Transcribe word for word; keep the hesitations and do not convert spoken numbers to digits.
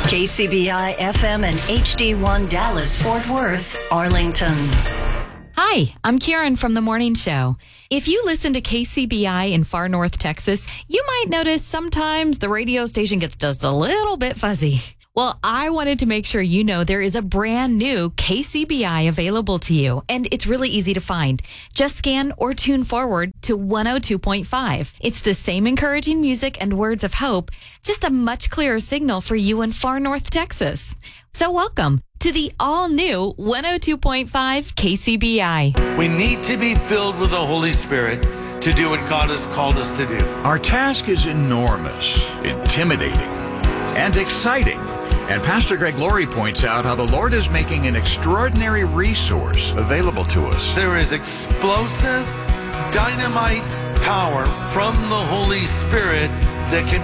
K C B I F M and H D one Dallas, Fort Worth, Arlington. Hi, I'm Karen from The Morning Show. If you listen to K C B I in far north Texas, you might notice sometimes the radio station gets just a little bit fuzzy. Well, I wanted to make sure you know there is a brand new K C B I available to you, and it's really easy to find. Just scan or tune forward to one oh two point five. It's the same encouraging music and words of hope, just a much clearer signal for you in far north Texas. So welcome to the all-new one oh two point five K C B I. We need to be filled with the Holy Spirit to do what God has called us to do. Our task is enormous, intimidating, and exciting. And Pastor Greg Laurie points out how the Lord is making an extraordinary resource available to us. There is explosive, dynamite power from the Holy Spirit that can